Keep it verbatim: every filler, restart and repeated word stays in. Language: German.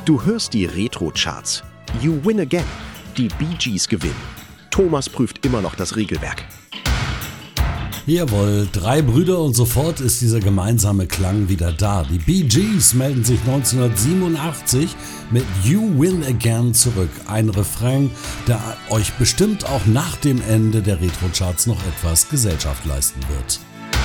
Du hörst die Retro-Charts. You win again. Die Bee Gees gewinnen. Thomas prüft immer noch das Regelwerk. Jawohl, drei Brüder und sofort ist dieser gemeinsame Klang wieder da. Die Bee Gees melden sich neunzehnhundertsiebenundachtzig mit You Win Again zurück. Ein Refrain, der euch bestimmt auch nach dem Ende der Retro-Charts noch etwas Gesellschaft leisten wird.